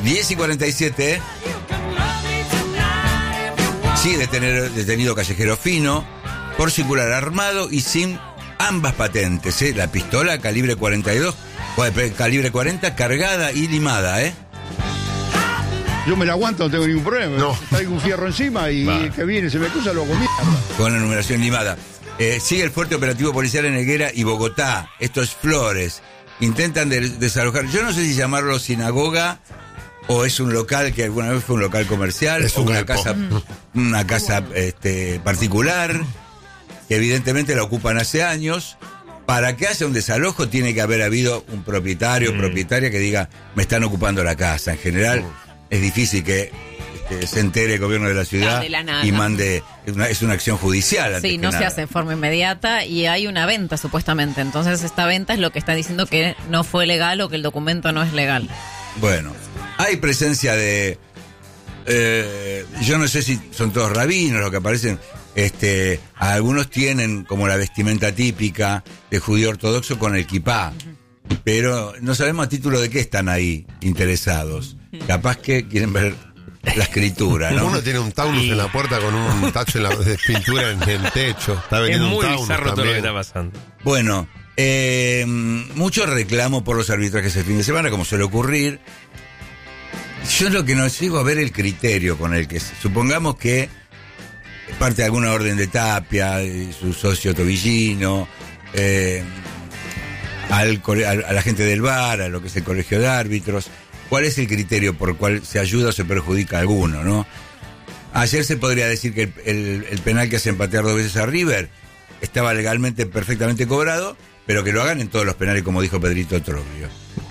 10:47, ¿eh? Sí, detenido callejero fino por circular armado y sin ambas patentes, ¿eh? La pistola calibre 42, calibre 40, cargada y limada, ¿eh? Yo me la aguanto, no tengo ningún problema. No. Traigo un fierro encima y el que viene se me cruza, lo hago mierda. Con la numeración limada. Sigue el fuerte operativo policial en Helguera y Bogotá. Esto es Flores. Intentan desalojar. Yo no sé si llamarlo sinagoga o es un local que alguna vez fue un local comercial, es o un una casa particular, que evidentemente la ocupan hace años. Para que haya un desalojo tiene que haber habido un propietario o propietaria que diga, me están ocupando la casa. En general es difícil que se entere el gobierno de la ciudad y mande, es una acción judicial. Sí, no se hace de forma inmediata y hay una venta supuestamente. Entonces esta venta es lo que está diciendo que no fue legal o que el documento no es legal. Bueno, hay presencia de... yo no sé si son todos rabinos los que aparecen. Algunos tienen como la vestimenta típica de judío ortodoxo con el kipá, pero no sabemos a título de qué están ahí interesados. Capaz que quieren ver la escritura, ¿no? Uno tiene un Taunus en la puerta con un tacho de pintura en el techo. Está Es vendiendo un muy Taunus bizarro todo lo que también. está pasando. Bueno, mucho reclamo por los arbitrajes el fin de semana, como suele ocurrir. Yo lo que no sigo a ver el criterio con el que supongamos que parte de alguna orden de Tapia, su socio Tobillino, a la gente del VAR, a lo que es el colegio de árbitros. ¿Cuál es el criterio por el cual se ayuda o se perjudica a alguno, no? Ayer se podría decir que el penal que hace empatear 2 veces a River estaba legalmente perfectamente cobrado, pero que lo hagan en todos los penales, como dijo Pedrito Troglio.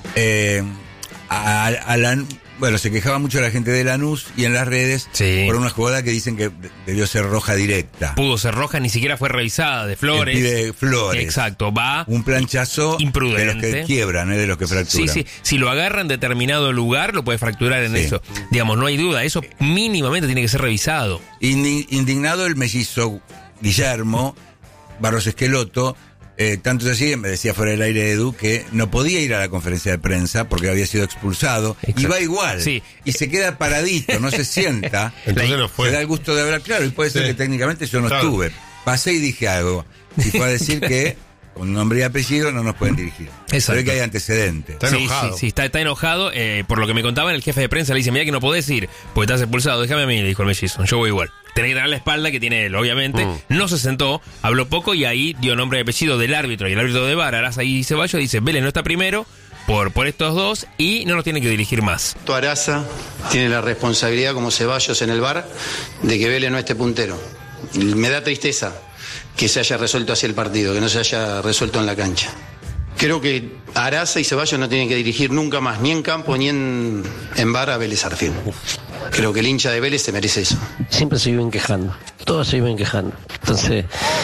Bueno, se quejaba mucho la gente de Lanús y en las redes por una jugada que dicen que debió ser roja directa. Pudo ser roja, ni siquiera fue revisada, de Flores. El pibe Flores. Exacto, va. Un planchazo imprudente. De los que quiebran, de los que fracturan. Sí, si lo agarra en determinado lugar, lo puede fracturar en eso. Digamos, no hay duda, eso mínimamente tiene que ser revisado. Indignado el mellizo Guillermo Barros Esqueloto. Tanto es así, me decía fuera del aire Edu, que no podía ir a la conferencia de prensa porque había sido expulsado. Exacto. Y va igual. Sí. Y se queda paradito, no se sienta. Entonces no fue. Se da el gusto de hablar, claro, y puede ser que técnicamente yo no estuve. Pasé y dije algo. Y fue a decir que con nombre y apellido no nos pueden dirigir. Se ve que hay antecedentes. Está enojado. Sí, está enojado. Por lo que me contaban, el jefe de prensa le dice, mira que no podés ir porque estás expulsado. Déjame a mí, le dijo el mellizo. Yo voy igual. Tenés que dar la espalda que tiene él, obviamente. No se sentó, habló poco y ahí dio nombre y apellido del árbitro. Y el árbitro de VAR, Araza y Ceballos, dice, Vélez no está primero por estos dos y no nos tiene que dirigir más. Araza tiene la responsabilidad, como Ceballos en el VAR, de que Vélez no esté puntero. Me da tristeza que se haya resuelto así el partido, que no se haya resuelto en la cancha. Creo que Araza y Ceballos no tienen que dirigir nunca más, ni en campo ni en VAR a Vélez Sarsfield. Creo que el hincha de Vélez se merece eso. Siempre se viven quejando, todos se viven quejando. Entonces,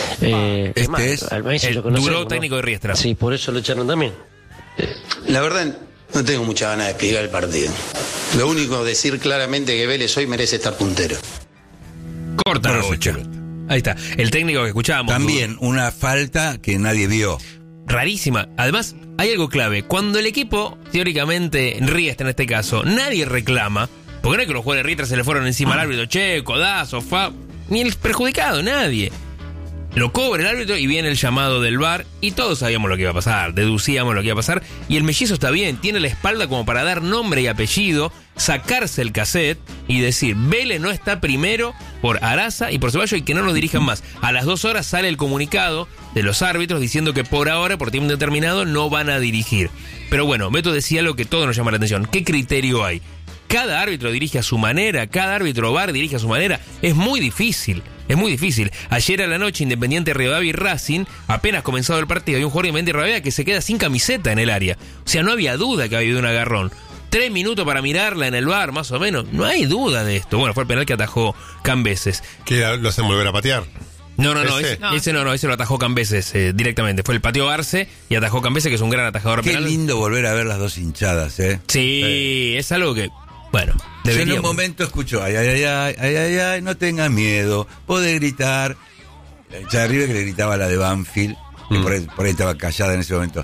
al Messi lo conocemos, duro técnico de Riestra. Sí, por eso lo echaron también. La verdad, no tengo mucha ganas de explicar el partido. Lo único, decir claramente que Vélez hoy merece estar puntero. Corta la bocha. Ahí está, el técnico que escuchábamos. También una falta que nadie vio. Rarísima. Además, hay algo clave. Cuando el equipo, teóricamente, Riestra en este caso, nadie reclama, porque no es que los jugadores de Riestra se le fueron encima al árbitro, che, codazo, ni el perjudicado, nadie. Lo cobra el árbitro y viene el llamado del VAR y todos sabíamos lo que iba a pasar, deducíamos lo que iba a pasar y el mellizo está bien, tiene la espalda como para dar nombre y apellido, sacarse el cassette y decir, Vélez no está primero por Araza y por Ceballos y que no nos dirijan más. A las 2 horas sale el comunicado de los árbitros diciendo que por ahora, por tiempo determinado, no van a dirigir. Pero bueno, Beto decía algo que todo nos llama la atención. ¿Qué criterio hay? Cada árbitro dirige a su manera, cada árbitro VAR dirige a su manera. Es muy difícil. Es muy difícil. Ayer a la noche, Independiente Rivadavia y Racing, apenas comenzado el partido, hay un jugador de Independiente Rivadavia que se queda sin camiseta en el área. O sea, no había duda que había habido un agarrón. 3 minutos para mirarla en el VAR, más o menos. No hay duda de esto. Bueno, fue el penal que atajó Cambeses. ¿Que lo hacen volver a patear? No, ese lo atajó Cambeses directamente. Fue el pateo Arce y atajó Cambeses, que es un gran atajador penal. Qué lindo volver a ver las dos hinchadas, Sí, es algo que... Bueno, yo en un momento escucho, ay, no tengas miedo, podés gritar. Ya arriba que le gritaba la de Banfield, que por ahí estaba callada en ese momento.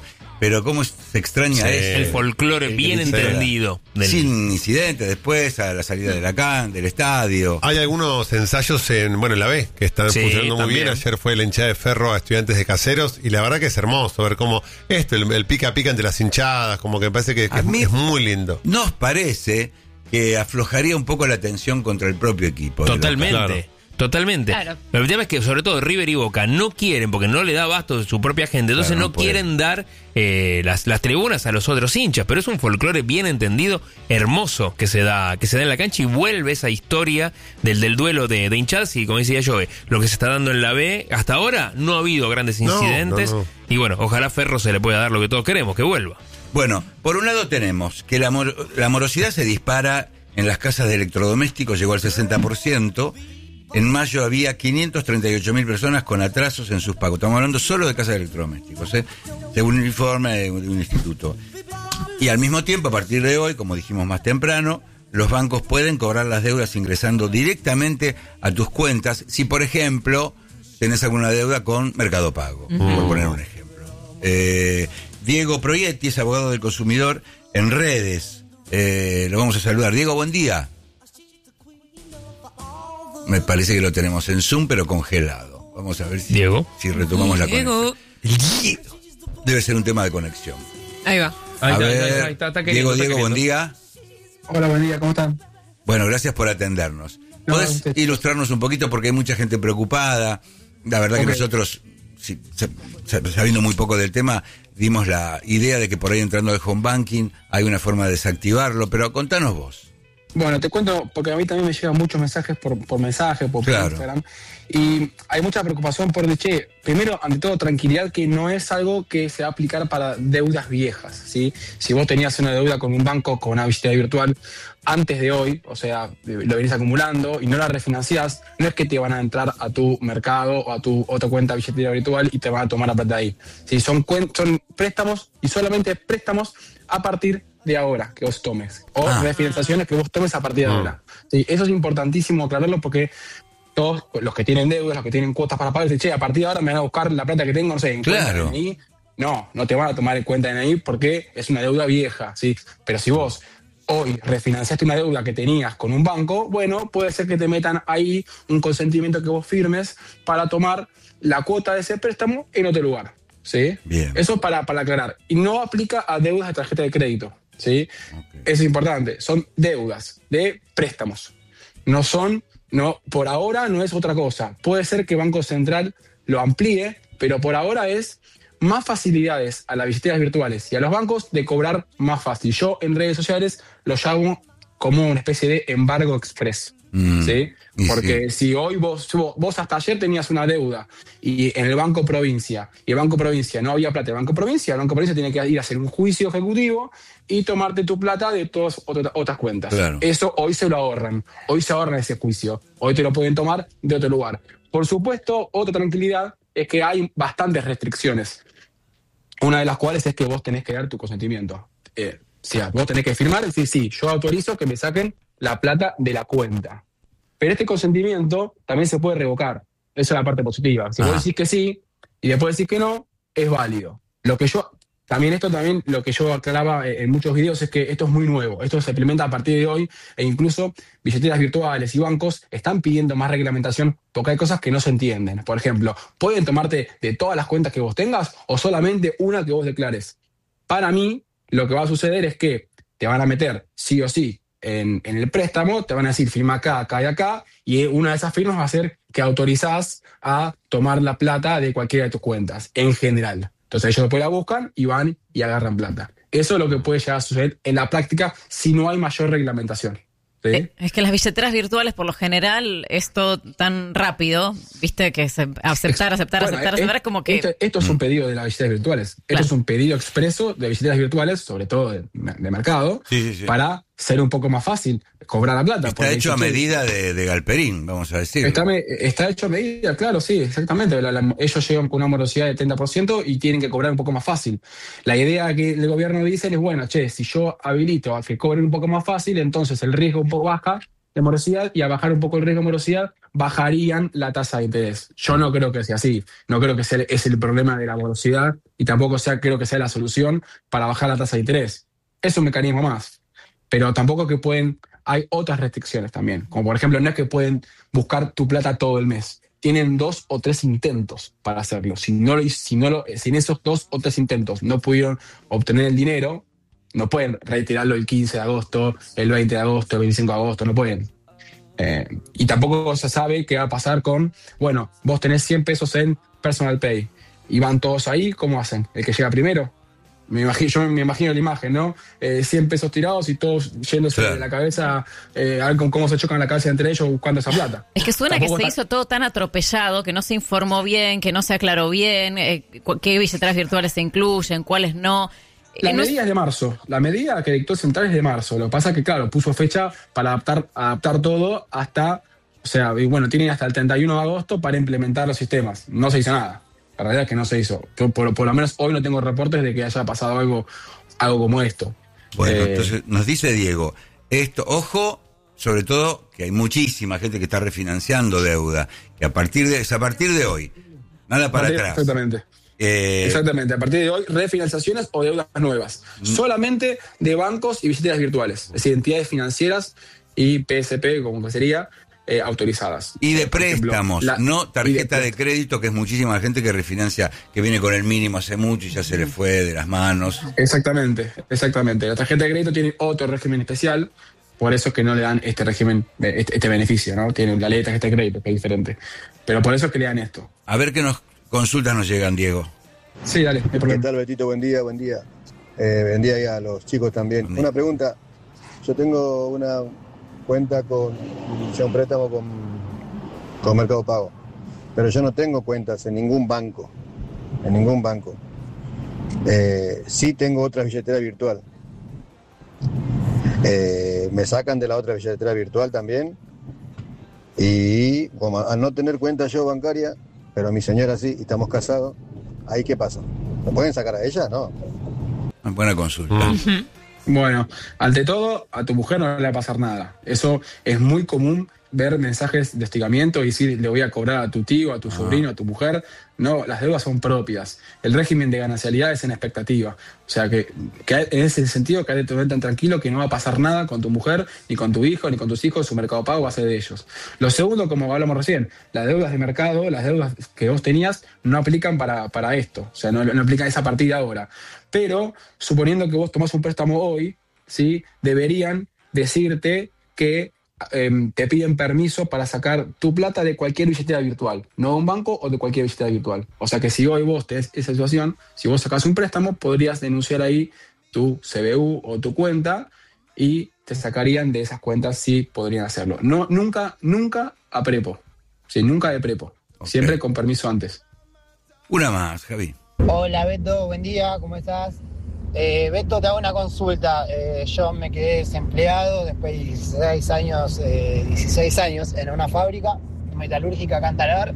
pero cómo se extraña eso. El folclore bien entendido. Sin incidentes, después a la salida del estadio. Hay algunos ensayos en la B que están funcionando muy bien. Ayer fue la hinchada de Ferro a Estudiantes de Caseros y la verdad que es hermoso ver cómo el pica pica entre las hinchadas, como que me parece que es muy lindo. ¿Nos parece que aflojaría un poco la tensión contra el propio equipo? Totalmente. Totalmente. Claro. Pero el tema es que sobre todo River y Boca no quieren, porque no le da abasto de su propia gente, entonces no quieren dar las tribunas a los otros hinchas, pero es un folclore bien entendido, hermoso que se da en la cancha y vuelve esa historia del duelo de hinchadas y como decía yo, lo que se está dando en la B, hasta ahora no ha habido grandes incidentes y bueno, ojalá Ferro se le pueda dar lo que todos queremos, que vuelva. Bueno, por un lado tenemos que la morosidad se dispara en las casas de electrodomésticos, llegó al 60%. En mayo había 538.000 personas con atrasos en sus pagos. Estamos hablando solo de casas de electrodomésticos, según un informe de un instituto. Y al mismo tiempo, a partir de hoy, como dijimos más temprano, los bancos pueden cobrar las deudas ingresando directamente a tus cuentas. Si, por ejemplo, tenés alguna deuda con Mercado Pago, por poner un ejemplo. Diego Proietti es abogado del consumidor en redes. Lo vamos a saludar. Diego, buen día. Me parece que lo tenemos en Zoom, pero congelado. Vamos a ver si retomamos la conexión. Diego. Debe ser un tema de conexión. Ahí va. Ahí está Diego, buen día. Hola, buen día, ¿cómo están? Bueno, gracias por atendernos. ¿Podés ilustrarnos un poquito? Porque hay mucha gente preocupada. La verdad que nosotros, sabiendo muy poco del tema, dimos la idea de que por ahí entrando al home banking hay una forma de desactivarlo, pero contanos vos. Bueno, te cuento, porque a mí también me llegan muchos mensajes por mensaje, por Instagram, y hay mucha preocupación por primero, ante todo, tranquilidad, que no es algo que se va a aplicar para deudas viejas, ¿sí? Si vos tenías una deuda con un banco, con una billetera virtual, antes de hoy, o sea, lo venís acumulando y no la refinanciás, no es que te van a entrar a tu mercado o a tu otra cuenta billetera virtual y te van a tomar la plata ahí. ¿Sí? Son préstamos y solamente préstamos a partir de ahora que vos tomes, o refinanciaciones que vos tomes a partir de ahora. Sí, eso es importantísimo aclararlo porque todos los que tienen deudas, los que tienen cuotas para pagar, dicen, a partir de ahora me van a buscar la plata que tengo, no sé, en cuenta de DNI. No te van a tomar en cuenta de DNI porque es una deuda vieja, ¿sí? Pero si vos hoy refinanciaste una deuda que tenías con un banco, bueno, puede ser que te metan ahí un consentimiento que vos firmes para tomar la cuota de ese préstamo en otro lugar, ¿sí? Bien. Eso para aclarar. Y no aplica a deudas de tarjeta de crédito, ¿sí? Okay. Eso es importante. Son deudas de préstamos. Por ahora no es otra cosa. Puede ser que Banco Central lo amplíe, pero por ahora es más facilidades a las billeteras virtuales y a los bancos de cobrar más fácil. Yo en redes sociales lo llamo como una especie de embargo express. ¿Sí? Porque si hoy vos hasta ayer tenías una deuda y en el Banco Provincia, y el Banco Provincia no había plata del Banco Provincia, el Banco Provincia tiene que ir a hacer un juicio ejecutivo y tomarte tu plata de todas otras cuentas. Claro. Eso hoy se lo ahorran. Hoy se ahorran ese juicio. Hoy te lo pueden tomar de otro lugar. Por supuesto, otra tranquilidad es que hay bastantes restricciones. Una de las cuales es que vos tenés que dar tu consentimiento. Vos tenés que firmar y decir, sí, yo autorizo que me saquen la plata de la cuenta. Pero este consentimiento también se puede revocar. Esa es la parte positiva. Si vos decís que sí y después decís que no, es válido. Lo que yo aclaraba en muchos videos es que esto es muy nuevo. Esto se implementa a partir de hoy e incluso billeteras virtuales y bancos están pidiendo más reglamentación porque hay cosas que no se entienden. Por ejemplo, ¿pueden tomarte de todas las cuentas que vos tengas o solamente una que vos declares? Para mí, lo que va a suceder es que te van a meter sí o sí en el préstamo, te van a decir firma acá, acá y acá, y una de esas firmas va a ser que autorizás a tomar la plata de cualquiera de tus cuentas, en general. Entonces ellos después la buscan y van y agarran plata. Eso es lo que puede llegar a suceder en la práctica si no hay mayor reglamentación. ¿Sí? Es que las billeteras virtuales, por lo general, es todo tan rápido, viste, que aceptar, es como que... Esto es un pedido de las billeteras virtuales. Claro. Esto es un pedido expreso de billeteras virtuales, sobre todo de mercado, para ser un poco más fácil cobrar la plata. Está hecho a medida de Galperín, vamos a decir. Está hecho a medida, claro, sí, exactamente. Ellos llegan con una morosidad de 30% y tienen que cobrar un poco más fácil. La idea que el gobierno dice es, bueno, si yo habilito a que cobren un poco más fácil, entonces el riesgo un poco baja de morosidad y a bajar un poco el riesgo de morosidad, bajarían la tasa de interés. Yo no creo que sea así. No creo que sea es el problema de la morosidad y tampoco creo que sea la solución para bajar la tasa de interés. Es un mecanismo más. Pero tampoco que hay otras restricciones también. Como por ejemplo, no es que pueden buscar tu plata todo el mes. Tienen 2 o 3 intentos para hacerlo. Si en esos 2 o 3 intentos no pudieron obtener el dinero, no pueden retirarlo el 15 de agosto, el 20 de agosto, el 25 de agosto, no pueden. Y tampoco se sabe qué va a pasar bueno, vos tenés 100 pesos en Personal Pay y van todos ahí, ¿cómo hacen? ¿El que llega primero? Yo me imagino la imagen, ¿no? 100 pesos tirados y todos yéndose de la cabeza, a ver cómo se chocan la cabeza entre ellos buscando esa plata. Es que suena tampoco que se hizo todo tan atropellado, que no se informó bien, que no se aclaró bien, qué billeteras virtuales se incluyen, cuáles no. La medida es de marzo. La medida que dictó Central es de marzo. Lo que pasa es que, claro, puso fecha para adaptar todo hasta... O sea, y bueno, tienen hasta el 31 de agosto para implementar los sistemas. No se hizo nada. La realidad es que no se hizo. Por lo menos hoy no tengo reportes de que haya pasado algo como esto. Bueno, entonces nos dice Diego, ojo, sobre todo que hay muchísima gente que está refinanciando deuda, que a partir de hoy, nada para atrás. Exactamente. Exactamente, a partir de hoy, refinanciaciones o deudas nuevas. Solamente de bancos y billeteras virtuales, es decir, entidades financieras y PSP, como que sería, autorizadas. Y de préstamos, no tarjeta de crédito, que es muchísima gente que refinancia, que viene con el mínimo hace mucho y ya se le fue de las manos. Exactamente. La tarjeta de crédito tiene otro régimen especial, por eso es que no le dan este régimen, este beneficio, ¿no? Tiene la ley de tarjeta de crédito, que es diferente. Pero por eso es que le dan esto. A ver qué consultas nos llegan, Diego. Sí, dale. ¿Qué tal, Betito? Buen día. Buen día y a los chicos también. Una pregunta. Yo tengo una cuenta hice un préstamo con Mercado Pago, pero yo no tengo cuentas en ningún banco. Sí tengo otra billetera virtual. Me sacan de la otra billetera virtual también. Y como al no tener cuenta yo bancaria, pero a mi señora sí, y estamos casados, ¿ahí qué pasa? ¿Lo pueden sacar a ella? No. Buena consulta. Bueno, ante todo, a tu mujer no le va a pasar nada. Eso es muy común, ver mensajes de hostigamiento y decir, le voy a cobrar a tu tío, a tu sobrino, a tu mujer. No, las deudas son propias. El régimen de ganancialidad es en expectativa. O sea, que en ese sentido, quédate tan tranquilo que no va a pasar nada con tu mujer, ni con tu hijo, ni con tus hijos. Su Mercado Pago va a ser de ellos. Lo segundo, como hablamos recién, las deudas de mercado, las deudas que vos tenías, no aplican para esto. O sea, no aplican esa partida ahora. Pero, suponiendo que vos tomás un préstamo hoy, ¿sí? Deberían decirte que te piden permiso para sacar tu plata de cualquier billetera virtual, no de un banco o de cualquier billetera virtual. O sea que si hoy vos tenés esa situación, si vos sacás un préstamo, podrías denunciar ahí tu CBU o tu cuenta y te sacarían de esas cuentas, sí podrían hacerlo. No, nunca a prepo. Sí, nunca de prepo. Okay. Siempre con permiso antes. Una más, Javi. Hola Beto, buen día, ¿cómo estás? Beto, te hago una consulta. Yo me quedé desempleado después de 16 años en una fábrica metalúrgica acá en Talar.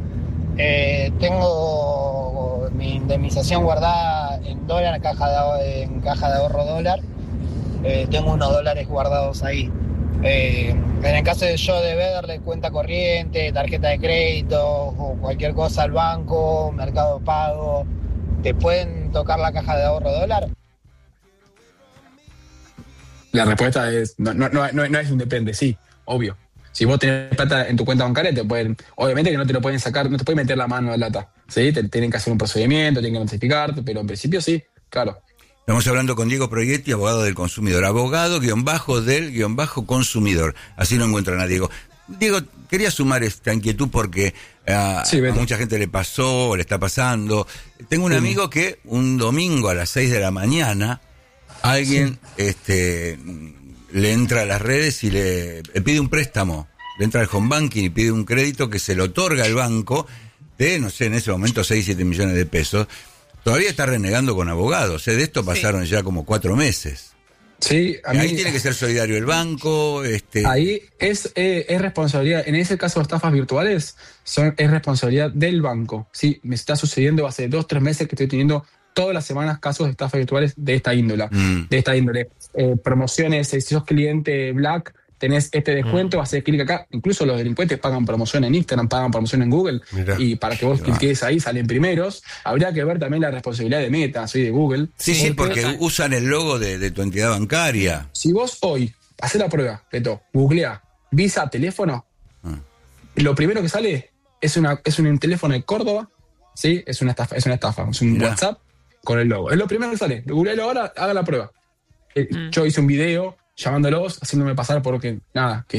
Tengo mi indemnización guardada en dólar, en caja de ahorro dólar. Tengo unos dólares guardados ahí. En el caso de yo deberle cuenta corriente, tarjeta de crédito o cualquier cosa al banco, Mercado Pago, ¿te pueden tocar la caja de ahorro dólar? La respuesta es, no es un depende, sí, obvio. Si vos tenés plata en tu cuenta bancaria, obviamente que no te lo pueden sacar, no te pueden meter la mano en la plata, ¿sí? Tienen que hacer un procedimiento, tienen que notificarte, pero en principio sí, claro. Estamos hablando con Diego Proietti, abogado del consumidor, abogado-del-consumidor, así lo encuentran a Diego. Diego, quería sumar esta inquietud porque a mucha gente le pasó, le está pasando. Tengo un amigo que un domingo a las 6 de la mañana, alguien le entra a las redes y le pide un préstamo, le entra al home banking y pide un crédito que se le otorga al banco de, no sé, en ese momento 6-7 millones de pesos. Todavía está renegando con abogados, de esto pasaron ya como 4 meses. Sí, ahí tiene que ser solidario el banco. Ahí es responsabilidad, en ese caso de estafas virtuales, es responsabilidad del banco. Sí, me está sucediendo hace 2-3 meses que estoy teniendo todas las semanas casos de estafas virtuales de esta índole. Promociones, si sos cliente Black, tenés este descuento, haces clic acá. Incluso los delincuentes pagan promoción en Instagram, pagan promoción en Google. Mirá. Y para que vos cliques ahí, salen primeros. Habría que ver también la responsabilidad de Meta, de Google. Sí, porque usan el logo de tu entidad bancaria. Si vos hoy hacés la prueba, Beto, googlea Visa teléfono, lo primero que sale es un teléfono de Córdoba, ¿sí? Es una estafa, es un WhatsApp con el logo. Es lo primero que sale. Googlealo ahora, haga la prueba. Yo hice un video llamándolos, haciéndome pasar porque, que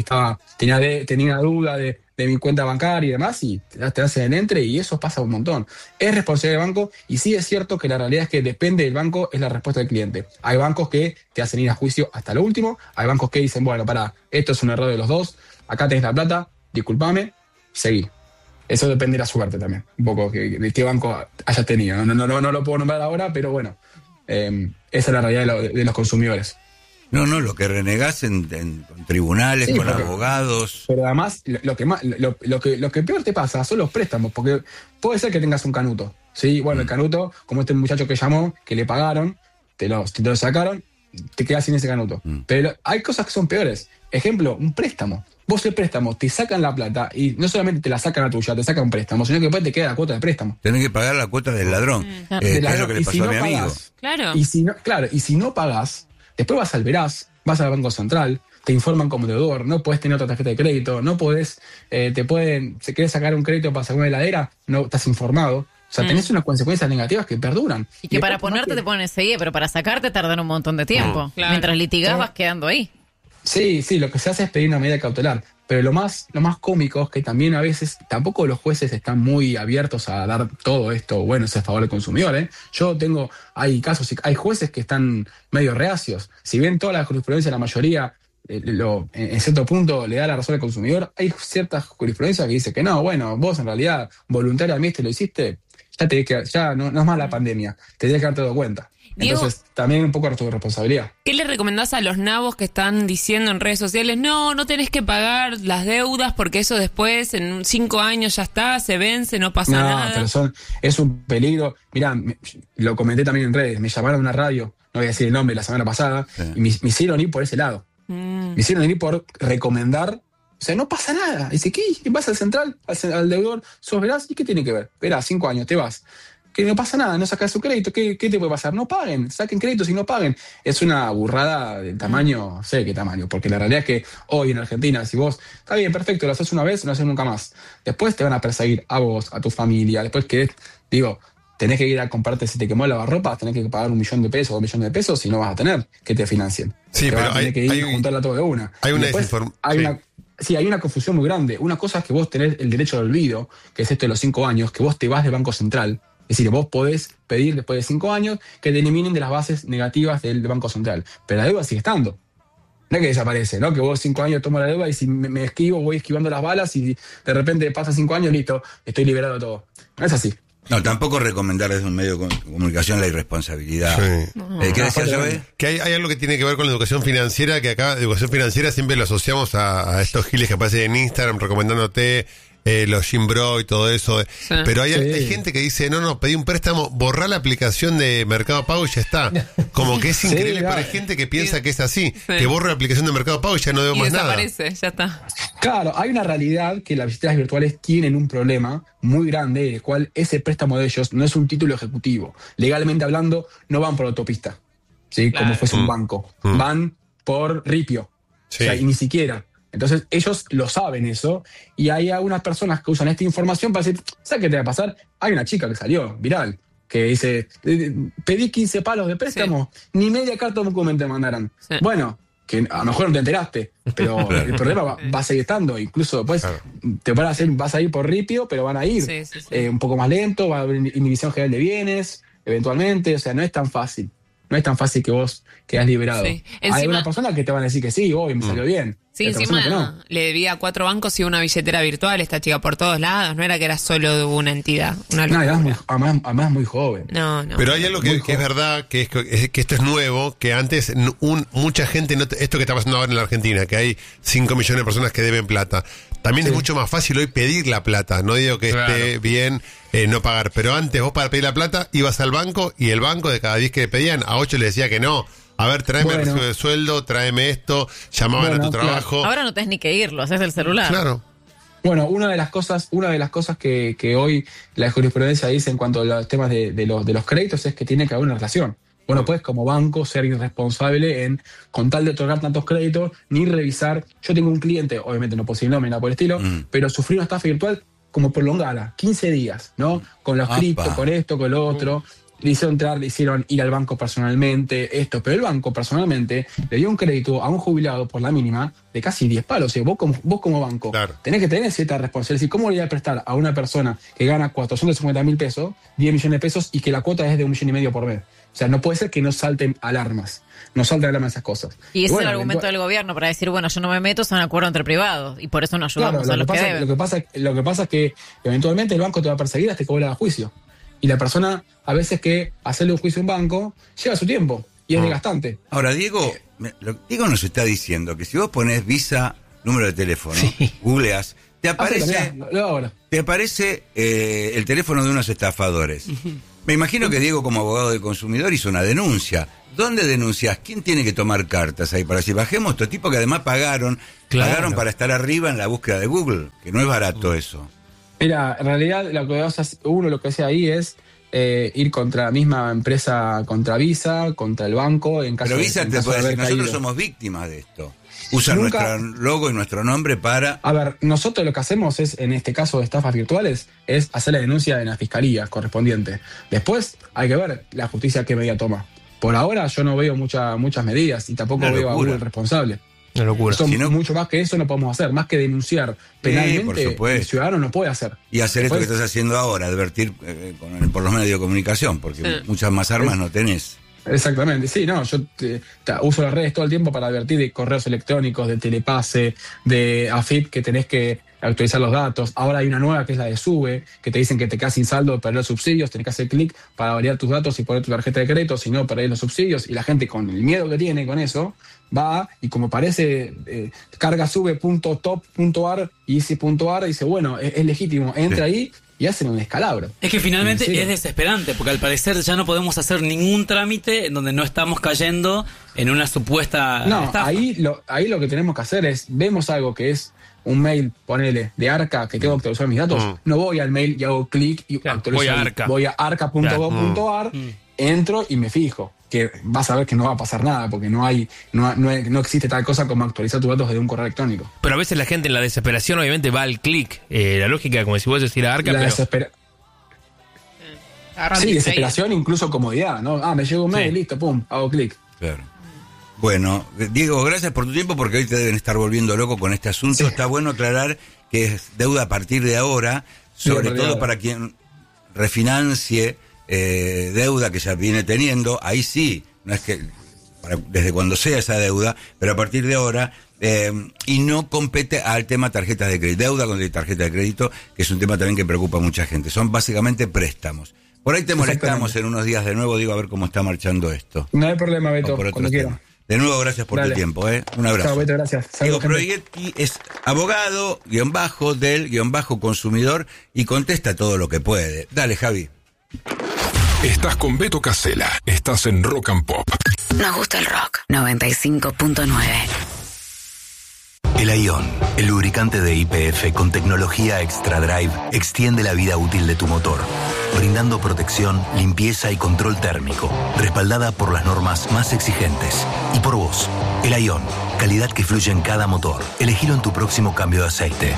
tenía duda de mi cuenta bancaria y demás, y te hacen el entre, y eso pasa un montón. Es responsabilidad del banco, y sí es cierto que la realidad es que depende del banco, es la respuesta del cliente. Hay bancos que te hacen ir a juicio hasta lo último, hay bancos que dicen, bueno, esto es un error de los dos, acá tenés la plata, discúlpame, seguí. Eso depende de la suerte también, un poco de qué banco hayas tenido. No lo puedo nombrar ahora, pero bueno, esa es la realidad de los consumidores. No, lo que renegás en tribunales, con abogados. Pero además, lo que peor te pasa son los préstamos, porque puede ser que tengas un canuto, ¿sí? Bueno, el canuto, como este muchacho que llamó, que le pagaron, te lo sacaron, te quedas sin ese canuto. Pero hay cosas que son peores. Ejemplo, un préstamo. Vos el préstamo, te sacan la plata y no solamente te la sacan a tuya, te sacan un préstamo, sino que después te queda la cuota de préstamo. Tenés que pagar la cuota del ladrón. Es lo que le pasó a mi amigo. Claro. Y si no pagás, después vas al Veraz, vas al Banco Central, te informan como deudor, no podés tener otra tarjeta de crédito, no podés, si querés sacar un crédito para sacar una heladera, no estás informado. O sea, tenés unas consecuencias negativas que perduran. Y que para ponerte te ponen enseguida, pero para sacarte tardan un montón de tiempo. Claro. Mientras litigás vas quedando ahí. Sí, lo que se hace es pedir una medida cautelar. Pero lo más cómico es que también a veces tampoco los jueces están muy abiertos a dar todo esto, bueno, es a favor del consumidor, hay casos, hay jueces que están medio reacios. Si bien toda la jurisprudencia, la mayoría, en cierto punto le da la razón al consumidor, hay ciertas jurisprudencias que dice que no, bueno, vos en realidad voluntariamente lo hiciste, ya no es más la pandemia, te tienes que haberte dado cuenta. Diego, entonces, también un poco tu responsabilidad. ¿Qué le recomendás a los nabos que están diciendo en redes sociales, no tenés que pagar las deudas porque eso después, en 5 años ya está, se vence, no pasa nada? No, pero es un peligro. Mirá, lo comenté también en redes, me llamaron a una radio, no voy a decir el nombre, la semana pasada, y me hicieron ir por ese lado. Me hicieron ir por recomendar, o sea, no pasa nada. Dice, ¿qué? Vas al central, al deudor, sos Veraz, ¿y qué tiene que ver? Verás, 5 años, te vas. Que no pasa nada, no sacas su crédito, ¿qué te puede pasar? No paguen, saquen créditos y no paguen. Es una burrada del tamaño, no sé qué tamaño, porque la realidad es que hoy en Argentina, si vos, está bien, perfecto, lo haces una vez, no lo haces nunca más. Después te van a perseguir a vos, a tu familia, después tenés que ir a comprarte, si te quemó el lavarropas, tenés que pagar $1 millón o $2 millones y no vas a tener que te financien. Sí, te pero tenés que ir a juntarla todo de una. Hay una hay una confusión muy grande. Una cosa es que vos tenés el derecho al olvido, que es esto de los 5 años, que vos te vas del Banco Central. Es decir, vos podés pedir después de 5 años que te eliminen de las bases negativas del Banco Central. Pero la deuda sigue estando. No es que desaparece, ¿no? Que vos 5 años tomo la deuda y si me esquivo, voy esquivando las balas y de repente pasan 5 años, listo, estoy liberado de todo. No es así. No, tampoco recomendar desde un medio de comunicación la irresponsabilidad. Sí. ¿Qué decías, Joey? Que hay algo que tiene que ver con la educación financiera, que acá, educación financiera siempre lo asociamos a estos giles que aparecen en Instagram recomendándote los Gimbro y todo eso. Sí. Pero hay gente que dice, no, pedí un préstamo, borrá la aplicación de Mercado Pago y ya está. Como que es increíble, pero hay gente que piensa que es así, que borra la aplicación de Mercado Pago y ya no debo más nada. Y desaparece, ya está. Claro, hay una realidad que las billeteras virtuales tienen un problema muy grande, en el cual ese préstamo de ellos no es un título ejecutivo. Legalmente hablando, no van por autopista, ¿sí? Claro. Como fuese un banco. Van por ripio. Sí. O sea, y ni siquiera. Entonces ellos lo saben eso, y hay algunas personas que usan esta información para decir, ¿sabes qué te va a pasar? Hay una chica que salió viral, que dice, pedí 15 palos de préstamo, ni media carta de documento me mandaron. Sí. Bueno, que a lo mejor no te enteraste, pero el problema va a seguir estando. Incluso después vas a ir por ripio, pero van a ir un poco más lento, va a haber inhibición general de bienes, eventualmente, o sea, no es tan fácil. No es tan fácil que vos quedás liberado. Sí. Hay una persona que te van a decir que sí, hoy me salió bien. Sí, encima le debía a 4 bancos y una billetera virtual, esta chica por todos lados, no era que era solo de una entidad. Además muy joven. No. Pero hay algo que es verdad, que esto es nuevo, que antes mucha gente, esto que está pasando ahora en la Argentina, que hay 5 millones de personas que deben plata, también es mucho más fácil hoy pedir la plata. No digo que esté bien no pagar, pero antes vos para pedir la plata ibas al banco y el banco de cada 10 que le pedían, a 8 le decía que no. a ver, tráeme el recibo de sueldo, tráeme esto, llamaban a tu trabajo. Ahora no tenés ni que ir, lo haces del celular. Claro. Bueno, una de las cosas que hoy la jurisprudencia dice en cuanto a los temas de los créditos es que tiene que haber una relación. Bueno, puedes como banco ser irresponsable en, con tal de otorgar tantos créditos, ni revisar. Yo tengo un cliente, obviamente no puedo decir nombre, nada por el estilo, pero sufrí una estafa virtual como prolongada, 15 días, ¿no? Con los criptos, con esto, con lo otro. Le hicieron ir al banco personalmente, esto. Pero el banco personalmente le dio un crédito a un jubilado por la mínima de casi 10 palos. O sea, vos como banco tenés que tener cierta responsabilidad. Es decir, ¿cómo le voy a prestar a una persona que gana 450.000 pesos, 10 millones de pesos, y que la cuota es de 1,5 millones por mes? O sea, no puede ser que no salten alarmas. No salten alarmas esas cosas. Y ese es el argumento del gobierno para decir, bueno, yo no me meto, son acuerdos entre privados. Y por eso no ayudamos a los que deben. Lo que pasa es que eventualmente el banco te va a perseguir hasta que vuelva a juicio. Y la persona, a veces que hacerle un juicio a un banco, lleva su tiempo y es desgastante. Ahora, Diego nos está diciendo que si vos ponés Visa, número de teléfono, googleás, te aparece el teléfono de unos estafadores. Me imagino que Diego, como abogado del consumidor, hizo una denuncia. ¿Dónde denuncias? ¿Quién tiene que tomar cartas ahí para decir, bajemos estos tipos que además pagaron para estar arriba en la búsqueda de Google? Que no es barato eso. Mira, en realidad lo que hace ahí es ir contra la misma empresa, contra Visa, contra el banco. Pero Visa te puede decir, nosotros somos víctimas de esto. Usan nuestro logo y nuestro nombre para... A ver, nosotros lo que hacemos es, en este caso de estafas virtuales, es hacer la denuncia en la fiscalía correspondiente. Después hay que ver la justicia qué medida toma. Por ahora yo no veo muchas medidas y tampoco veo a Google responsable. Una locura. Mucho más que eso no podemos hacer, más que denunciar penalmente, el ciudadano no puede hacer. Y hacer esto que estás haciendo ahora, advertir por los medios de comunicación, porque muchas más armas no tenés. Exactamente, sí, no, yo uso las redes todo el tiempo para advertir de correos electrónicos, de telepase, de AFIP, que tenés que actualizar los datos. Ahora hay una nueva que es la de SUBE, que te dicen que te quedas sin saldo, perder los subsidios, tenés que hacer clic para variar tus datos y poner tu tarjeta de crédito, si no perdés los subsidios. Y la gente, con el miedo que tiene con eso, va y como parece, carga sube.top.ar y ese .ar dice, bueno, es legítimo, entra ahí y hacen un escalabro. Es que finalmente es desesperante, porque al parecer ya no podemos hacer ningún trámite en donde no estamos cayendo en una supuesta estafa. Ahí lo que tenemos que hacer es, vemos algo que es un mail, ponele, de Arca, que tengo que actualizar mis datos, no voy al mail y hago clic y actualizo. Voy a arca.gov.ar, entro y me fijo. Que vas a ver que no va a pasar nada, porque no existe tal cosa como actualizar tus datos desde un correo electrónico. Pero a veces la gente en la desesperación obviamente va al clic. La lógica, como si vos decís a Arca, Sí, desesperación, incluso comodidad, ¿no? Me llegó un mail, listo, pum, hago clic. Claro. Bueno, Diego, gracias por tu tiempo, porque hoy te deben estar volviendo loco con este asunto. Está bueno aclarar que es deuda a partir de ahora, sobre todo para quien refinancie deuda que ya viene teniendo. Ahí sí, no es que desde cuando sea esa deuda, pero a partir de ahora, y no compete al tema tarjetas de crédito, deuda con tarjeta de crédito, que es un tema también que preocupa a mucha gente. Son básicamente préstamos. Por ahí te molestamos en unos días de nuevo, digo, a ver cómo está marchando esto. No hay problema, Beto, cuando quiera. De nuevo, gracias por tu tiempo, Un abrazo. Chao, Beto, gracias. Diego Proietti es abogado, del consumidor, y contesta todo lo que puede. Dale, Javi. Estás con Beto Casella. Estás en Rock and Pop. Nos gusta el rock. 95.9. El Ion, el lubricante de YPF con tecnología Extra Drive, extiende la vida útil de tu motor, brindando protección, limpieza y control térmico, respaldada por las normas más exigentes. Y por vos, el Ion, calidad que fluye en cada motor. Elegilo en tu próximo cambio de aceite.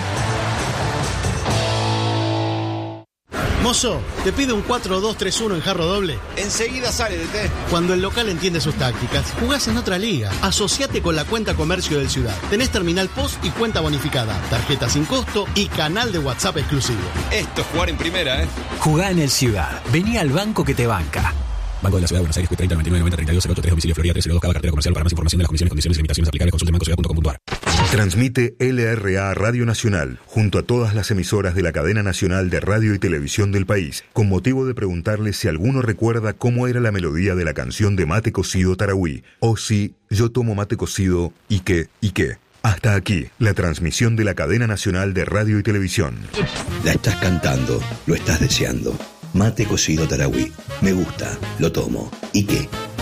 Mozo, te pido un 4-2-3-1 en jarro doble. Enseguida sale, DT. Cuando el local entiende sus tácticas, jugás en otra liga. Asociate con la cuenta comercio del Ciudad. Tenés terminal POS y cuenta bonificada, tarjeta sin costo y canal de WhatsApp exclusivo. Esto es jugar en primera, Jugá en el Ciudad. Vení al banco que te banca. Banco de la Ciudad de Buenos Aires, 30 99 90 32 08 3, domicilio Florida 302, cada cartera comercial. Para más información de las condiciones, condiciones y limitaciones aplicables, consulte en bancociudad.com.ar. Transmite LRA Radio Nacional, junto a todas las emisoras de la cadena nacional de radio y televisión del país, con motivo de preguntarles si alguno recuerda cómo era la melodía de la canción de Mate Cocido Tarahui, o si yo tomo mate cocido y qué. Hasta aquí, la transmisión de la cadena nacional de radio y televisión. La estás cantando, lo estás deseando. Mate Cocido Tarahui. Me gusta, lo tomo. ¿Y qué?